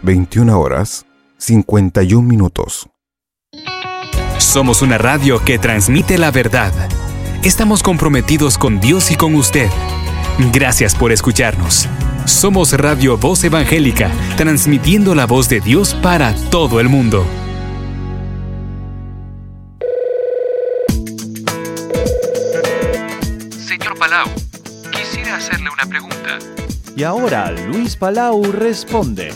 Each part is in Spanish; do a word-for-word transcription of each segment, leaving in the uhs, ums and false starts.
veintiuna horas, cincuenta y un minutos. Somos una radio que transmite la verdad. Estamos comprometidos con Dios y con usted. Gracias por escucharnos. Somos Radio Voz Evangélica, transmitiendo la voz de Dios para todo el mundo. Señor Palau, quisiera hacerle una pregunta. Y ahora Luis Palau responde.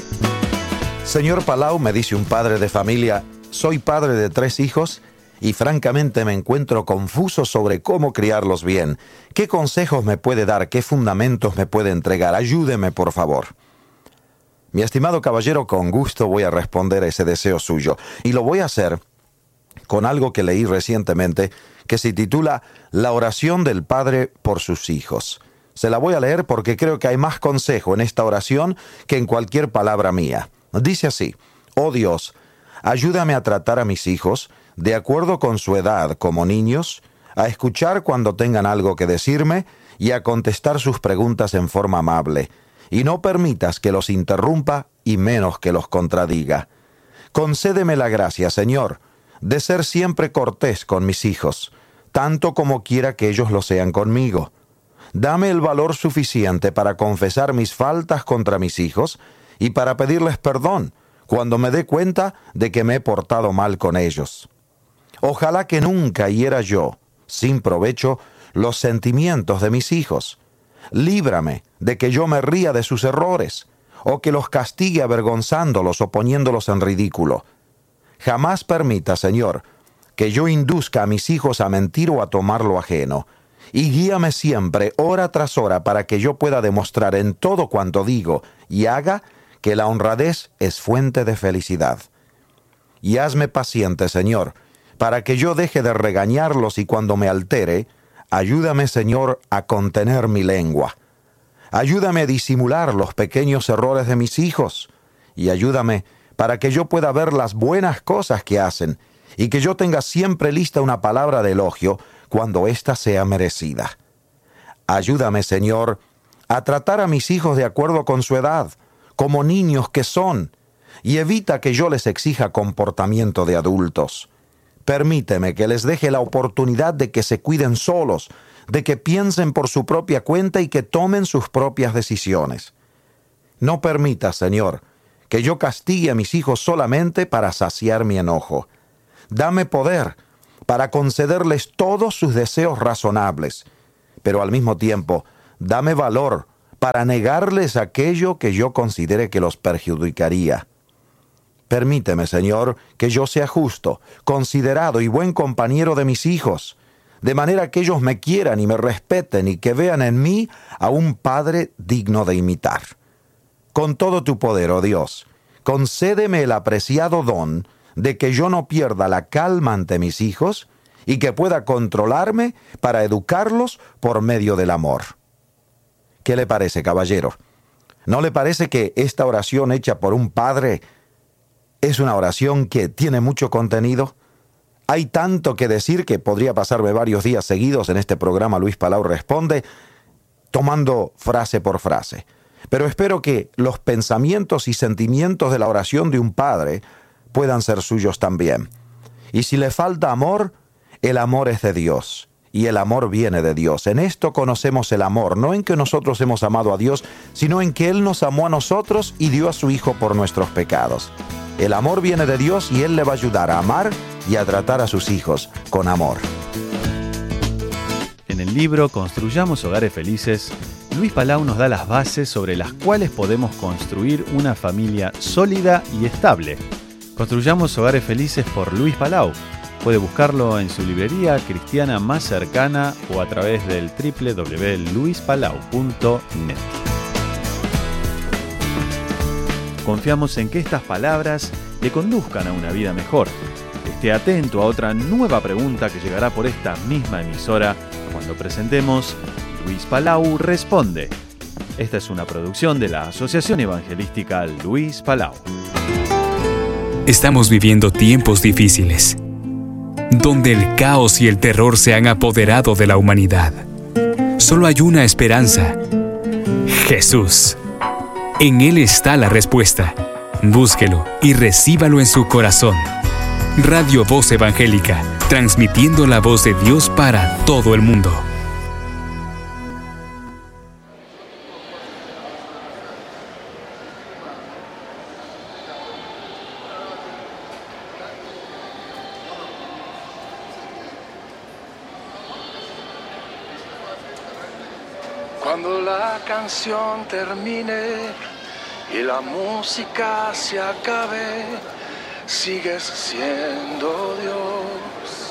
Señor Palau, me dice un padre de familia, soy padre de tres hijos y francamente me encuentro confuso sobre cómo criarlos bien. ¿Qué consejos me puede dar? ¿Qué fundamentos me puede entregar? Ayúdeme, por favor. Mi estimado caballero, con gusto voy a responder a ese deseo suyo. Y lo voy a hacer con algo que leí recientemente que se titula La oración del Padre por sus hijos. Se la voy a leer porque creo que hay más consejo en esta oración que en cualquier palabra mía. Dice así: Oh Dios, ayúdame a tratar a mis hijos de acuerdo con su edad como niños, a escuchar cuando tengan algo que decirme y a contestar sus preguntas en forma amable, y no permitas que los interrumpa y menos que los contradiga. Concédeme la gracia, Señor, de ser siempre cortés con mis hijos, tanto como quiera que ellos lo sean conmigo. Dame el valor suficiente para confesar mis faltas contra mis hijos y para pedirles perdón cuando me dé cuenta de que me he portado mal con ellos. Ojalá que nunca hiera yo, sin provecho, los sentimientos de mis hijos. Líbrame de que yo me ría de sus errores, o que los castigue avergonzándolos o poniéndolos en ridículo. Jamás permita, Señor, que yo induzca a mis hijos a mentir o a tomar lo ajeno, y guíame siempre, hora tras hora, para que yo pueda demostrar en todo cuanto digo y haga que la honradez es fuente de felicidad. Y hazme paciente, Señor, para que yo deje de regañarlos y cuando me altere, ayúdame, Señor, a contener mi lengua. Ayúdame a disimular los pequeños errores de mis hijos y ayúdame para que yo pueda ver las buenas cosas que hacen y que yo tenga siempre lista una palabra de elogio cuando ésta sea merecida. Ayúdame, Señor, a tratar a mis hijos de acuerdo con su edad, como niños que son, y evita que yo les exija comportamiento de adultos. Permíteme que les deje la oportunidad de que se cuiden solos, de que piensen por su propia cuenta y que tomen sus propias decisiones. No permita, Señor, que yo castigue a mis hijos solamente para saciar mi enojo. Dame poder para concederles todos sus deseos razonables, pero al mismo tiempo, dame valor para negarles aquello que yo considere que los perjudicaría. Permíteme, Señor, que yo sea justo, considerado y buen compañero de mis hijos, de manera que ellos me quieran y me respeten y que vean en mí a un padre digno de imitar. Con todo tu poder, oh Dios, concédeme el apreciado don de que yo no pierda la calma ante mis hijos y que pueda controlarme para educarlos por medio del amor. ¿Qué le parece, caballero? ¿No le parece que esta oración hecha por un padre es una oración que tiene mucho contenido? Hay tanto que decir que podría pasarme varios días seguidos en este programa Luis Palau Responde, tomando frase por frase. Pero espero que los pensamientos y sentimientos de la oración de un padre puedan ser suyos también. Y si le falta amor, el amor es de Dios. Y el amor viene de Dios. En esto conocemos el amor, no en que nosotros hemos amado a Dios, sino en que Él nos amó a nosotros y dio a su Hijo por nuestros pecados. El amor viene de Dios y Él le va a ayudar a amar y a tratar a sus hijos con amor. En el libro Construyamos Hogares Felices, Luis Palau nos da las bases sobre las cuales podemos construir una familia sólida y estable. Construyamos Hogares Felices por Luis Palau. Puede buscarlo en su librería cristiana más cercana o a través del doble u doble u doble u punto luis palau punto net. Confiamos en que estas palabras le conduzcan a una vida mejor. Esté atento a otra nueva pregunta que llegará por esta misma emisora cuando presentemos Luis Palau Responde. Esta es una producción de la Asociación Evangelística Luis Palau. Estamos viviendo tiempos difíciles, donde el caos y el terror se han apoderado de la humanidad. Solo hay una esperanza: Jesús. En Él está la respuesta. Búsquelo y recíbalo en su corazón. Radio Voz Evangélica, transmitiendo la voz de Dios para todo el mundo. Cuando la canción termine y la música se acabe, sigues siendo Dios.